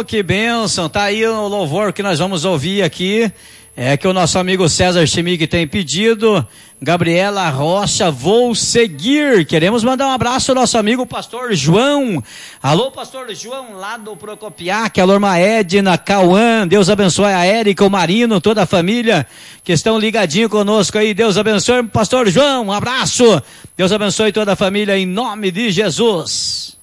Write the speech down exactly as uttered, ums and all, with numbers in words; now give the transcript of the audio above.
que bênção. Tá aí o louvor que nós vamos ouvir aqui. É que o nosso amigo César Chimig tem pedido. Gabriela Rocha, vou seguir. Queremos mandar um abraço ao nosso amigo pastor João. Alô, pastor João, lá do Procopiac, alô, irmã Edna, Cauã, Deus abençoe a Érica, o Marino, toda a família que estão ligadinho conosco aí. Deus abençoe, pastor João, um abraço. Deus abençoe toda a família em nome de Jesus.